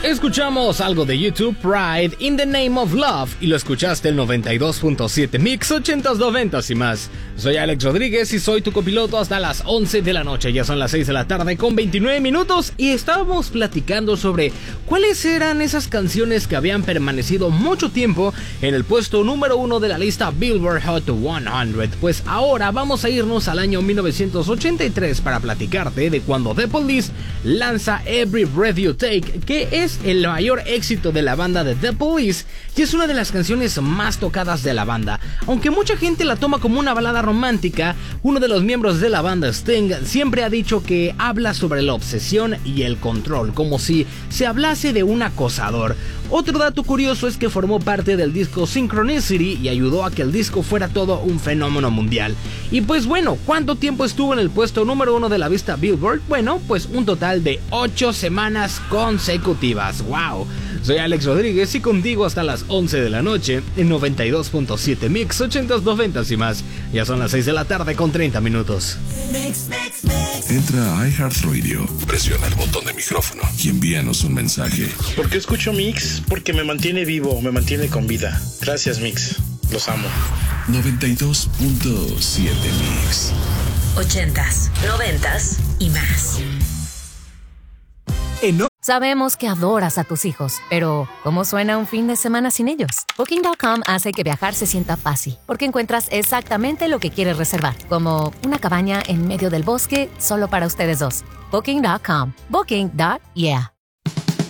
Escuchamos algo de YouTube, Pride, In the Name of Love, y lo escuchaste el 92.7 Mix 80s, 90s y más. Soy Alex Rodríguez y soy tu copiloto hasta las 11 de la noche. Ya son las 6 de la tarde con 29 minutos y estábamos platicando sobre cuáles eran esas canciones que habían permanecido mucho tiempo en el puesto número 1 de la lista Billboard Hot 100. Pues ahora vamos a irnos al año 1983 para platicarte de cuando The Police lanza Every Breath You Take, que es el mayor éxito de la banda de The Police y es una de las canciones más tocadas de la banda. Aunque mucha gente la toma como una balada romántica, uno de los miembros de la banda, Sting, siempre ha dicho que habla sobre la obsesión y el control, como si se hablase de un acosador. Otro dato curioso es que formó parte del disco Synchronicity y ayudó a que el disco fuera todo un fenómeno mundial. Y pues bueno, ¿cuánto tiempo estuvo en el puesto número 1 de la lista Billboard? Bueno, pues un total de 8 semanas consecutivas. ¡Wow! Soy Alex Rodríguez y contigo hasta las 11 de la noche en 92.7 Mix 80s, 90s y más. Ya son las 6 de la tarde con 30 minutos. Entra a iHeartRadio, presiona el botón de micrófono y envíanos un mensaje. ¿Por qué escucho Mix? Porque me mantiene vivo, me mantiene con vida. Gracias, Mix. Los amo. 92.7 Mix 80s, 90s y más. Sabemos que adoras a tus hijos, pero ¿cómo suena un fin de semana sin ellos? Booking.com hace que viajar se sienta fácil, porque encuentras exactamente lo que quieres reservar, como una cabaña en medio del bosque solo para ustedes dos. Booking.com. Booking.yeah.